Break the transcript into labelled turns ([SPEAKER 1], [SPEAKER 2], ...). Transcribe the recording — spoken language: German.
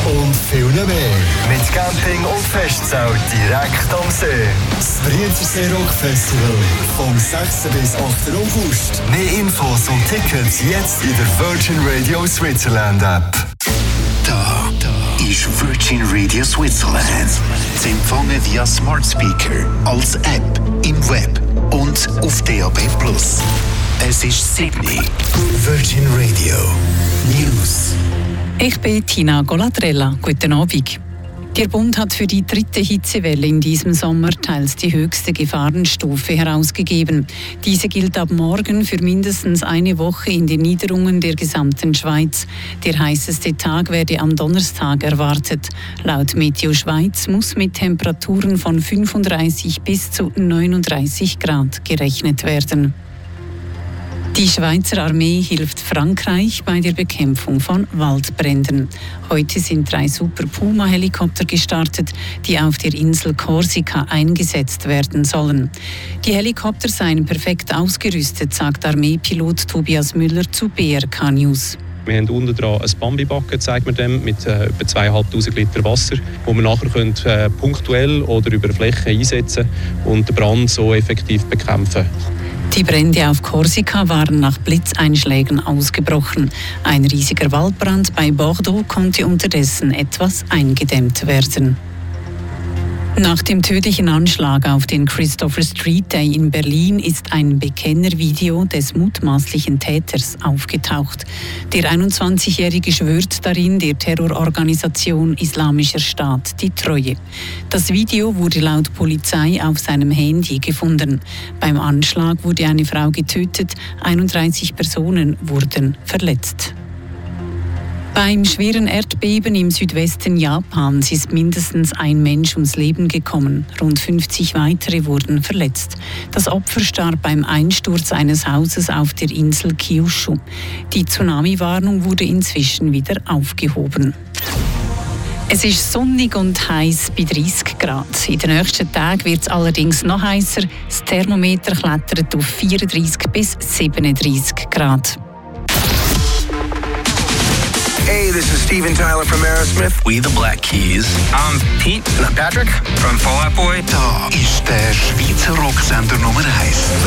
[SPEAKER 1] und viel mehr.
[SPEAKER 2] Mit Camping und Festzelt direkt am See.
[SPEAKER 1] Das Brienzersee Rock Festival vom 6. bis 8. August.
[SPEAKER 2] Mehr Infos und Tickets jetzt in der Virgin Radio Switzerland App.
[SPEAKER 3] Da ist Virgin Radio Switzerland. Zu empfangen via Smart Speaker, als App, im Web und auf DAB+. Es ist Sydney. Virgin Radio News.
[SPEAKER 4] Ich bin Tina Goladrella. Guten Abend. Der Bund hat für die 3. Hitzewelle in diesem Sommer teils die höchste Gefahrenstufe herausgegeben. Diese gilt ab morgen für mindestens eine Woche in den Niederungen der gesamten Schweiz. Der heißeste Tag werde am Donnerstag erwartet. Laut Meteo Schweiz muss mit Temperaturen von 35 bis zu 39 Grad gerechnet werden. Die Schweizer Armee hilft Frankreich bei der Bekämpfung von Waldbränden. Heute sind 3 Super Puma-Helikopter gestartet, die auf der Insel Korsika eingesetzt werden sollen. Die Helikopter seien perfekt ausgerüstet, sagt Armeepilot Tobias Müller zu BRK News.
[SPEAKER 5] Wir haben unten dran ein Bambi-Backen, zeigt man dem, mit etwa 2500 Liter Wasser, wo man nachher punktuell oder über Flächen einsetzen und den Brand so effektiv bekämpfen.
[SPEAKER 4] Die Brände auf Korsika waren nach Blitzeinschlägen ausgebrochen. Ein riesiger Waldbrand bei Bordeaux konnte unterdessen etwas eingedämmt werden. Nach dem tödlichen Anschlag auf den Christopher Street Day in Berlin ist ein Bekennervideo des mutmaßlichen Täters aufgetaucht. Der 21-Jährige schwört darin der Terrororganisation Islamischer Staat die Treue. Das Video wurde laut Polizei auf seinem Handy gefunden. Beim Anschlag wurde eine Frau getötet, 31 Personen wurden verletzt. Beim schweren Erdbeben im Südwesten Japans ist mindestens ein Mensch ums Leben gekommen. Rund 50 weitere wurden verletzt. Das Opfer starb beim Einsturz eines Hauses auf der Insel Kyushu. Die Tsunami-Warnung wurde inzwischen wieder aufgehoben. Es ist sonnig und heiß bei 30 Grad. In den nächsten Tagen wird es allerdings noch heißer. Das Thermometer klettert auf 34 bis 37 Grad.
[SPEAKER 6] Hey, this is Steven Tyler from Aerosmith.
[SPEAKER 3] We the Black Keys.
[SPEAKER 6] I'm Pete. And I'm Patrick from Fall Out Boy.
[SPEAKER 3] Da ist der Schweizer Rocksender Nummer 1.